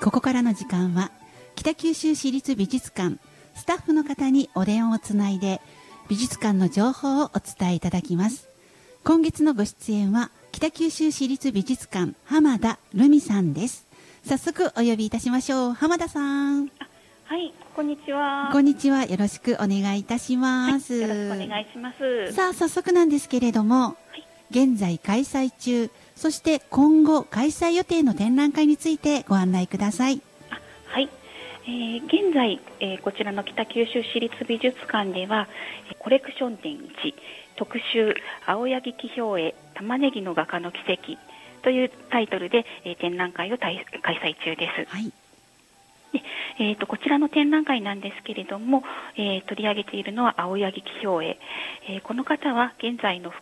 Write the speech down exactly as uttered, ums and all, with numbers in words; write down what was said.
ここからの時間は北九州市立美術館スタッフの方にお電話をつないで美術館の情報をお伝えいただきます。今月のご出演は北九州市立美術館浜田留美さんです。早速お呼びいたしましょう。浜田さん。 はい、こんにちは。 こんにちは。よろしくお願いいたします。 はい、よろしくお願いします。 さあ、早速なんですけれども、はい、現在開催中、そして今後開催予定の展覧会についてご案内ください。 あ、はい、えー、現在、えー、こちらの北九州市立美術館ではコレクション展いち特集青柳紀兵衛玉ねぎの画家の奇跡というタイトルで、えー、展覧会を開催中です。 はい。 でえー、とこちらの展覧会なんですけれども、えー、取り上げているのは青柳紀兵衛、えー、この方は現在の